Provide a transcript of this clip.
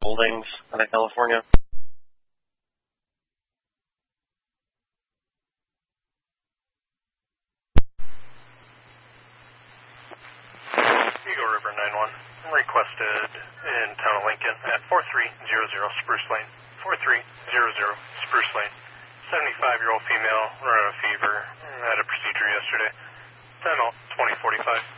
Holdings out of California. Eagle River 9-1. Requested in town of Lincoln at 4300 Spruce Lane. 4300 Spruce Lane. 75-year-old female, running a fever, had a procedure yesterday. 10-2045.